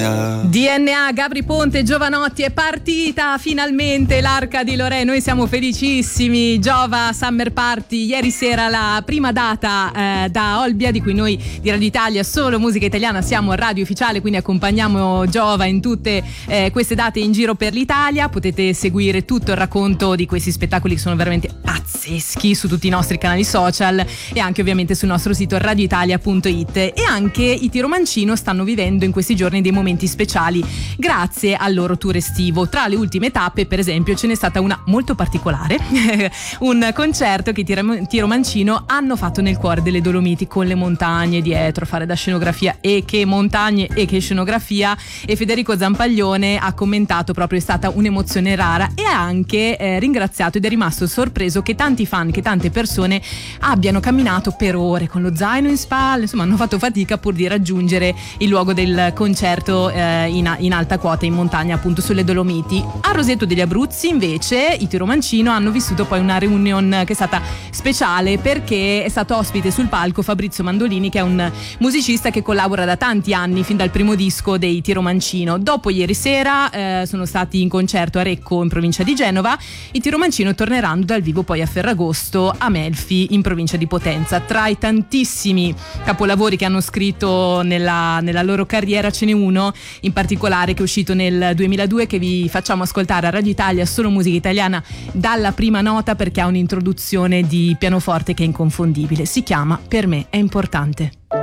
DNA. DNA, Gabri Ponte, Giovanotti, è partita finalmente l'Arca di Lorè, noi siamo felicissimi. Giova Summer Party, ieri sera la prima data da Olbia, di cui noi di Radio Italia, solo musica italiana, siamo radio ufficiale, quindi accompagniamo Giova in tutte queste date in giro per l'Italia. Potete seguire tutto il racconto di questi spettacoli che sono veramente pazzeschi su tutti i nostri canali social e anche ovviamente sul nostro sito radioitalia.it. E anche i Tiro Mancino stanno vivendo in questi giorni dei momenti speciali grazie al loro tour estivo. Tra le ultime tappe, per esempio, ce n'è stata una molto particolare un concerto che i Tiro Mancino hanno fatto nel cuore delle Dolomiti, con le montagne dietro, fare da scenografia, e che montagne e che scenografia. E Federico Zampaglione ha commentato proprio: è stata un'emozione rara, e ha anche ringraziato ed è rimasto sorpreso che tanti fan, che tante persone abbiano camminato per ore con lo zaino in spalle, insomma hanno fatto fatica pur di raggiungere il luogo del concerto in alta quota, in montagna, appunto sulle Dolomiti. A Roseto degli Abruzzi invece i Tiro Mancino hanno vissuto poi una reunion che è stata speciale, perché è stato ospite sul palco Fabrizio Mandolini, che è un musicista che collabora da tanti anni, fin dal primo disco dei Tiro Mancino. Dopo ieri sera sono stati in concerto a Recco, in provincia di Genova. I Tiro Mancino torneranno dal vivo poi a Ferragosto, a Melfi, in provincia di Potenza. Tra i tantissimi capolavori che hanno scritto nella loro carriera ce n'è uno in particolare che è uscito nel 2002, che vi facciamo ascoltare a Radio Italia, solo musica italiana dalla prima nota, perché ha un'introduzione di pianoforte che è inconfondibile. Si chiama Per me è importante.